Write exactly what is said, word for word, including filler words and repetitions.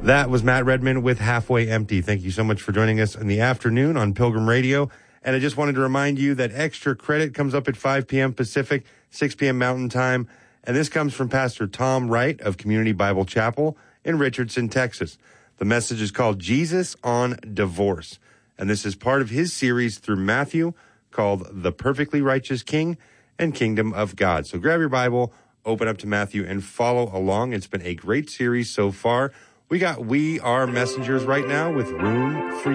That was Matt Redman with Halfway Empty. Thank you so much for joining us in the afternoon on Pilgrim Radio. And I just wanted to remind you that extra credit comes up at five p.m. Pacific, six p.m. Mountain Time. And this comes from Pastor Tom Wright of Community Bible Chapel in Richardson, Texas. The message is called Jesus on Divorce. And this is part of his series through Matthew called The Perfectly Righteous King and Kingdom of God. So grab your Bible, open up to Matthew, and follow along. It's been a great series so far. We got We Are Messengers right now with Room for